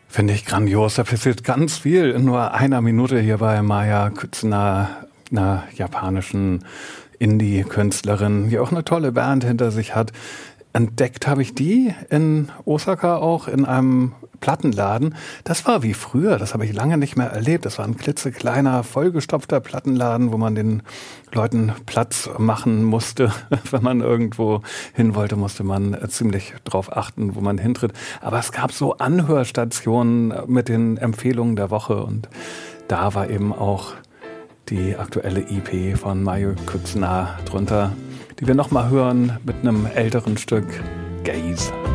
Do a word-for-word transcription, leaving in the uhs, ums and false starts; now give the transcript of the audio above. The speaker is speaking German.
Finde ich grandios. Da passiert ganz viel in nur einer Minute hier bei Maya Kutsuna, einer japanischen Indie-Künstlerin, die auch eine tolle Band hinter sich hat. Entdeckt habe ich die in Osaka auch in einem Plattenladen. Das war wie früher, das habe ich lange nicht mehr erlebt. Das war ein klitzekleiner, vollgestopfter Plattenladen, wo man den Leuten Platz machen musste. Wenn man irgendwo hin wollte, musste man ziemlich drauf achten, wo man hintritt. Aber es gab so Anhörstationen mit den Empfehlungen der Woche und da war eben auch die aktuelle E P von Maya Kutsuna drunter, die wir nochmal hören mit einem älteren Stück, Gaze.